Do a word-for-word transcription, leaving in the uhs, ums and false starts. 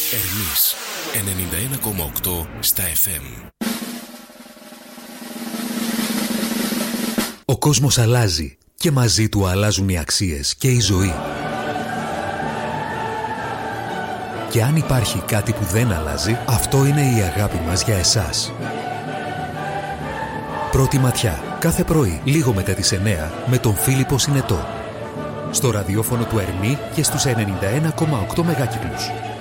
Ερμής ενενήντα ένα κόμμα οκτώ στα εφ εμ. Ο κόσμος αλλάζει και μαζί του αλλάζουν οι αξίες και η ζωή. Και αν υπάρχει κάτι που δεν αλλάζει, αυτό είναι η αγάπη μας για εσάς. Πρώτη ματιά, κάθε πρωί, λίγο μετά τις εννιά, με τον Φίλιππο Συνετό. Στο ραδιόφωνο του Ερμή και στους ενενήντα ένα κόμμα οκτώ μεγάκυκλους.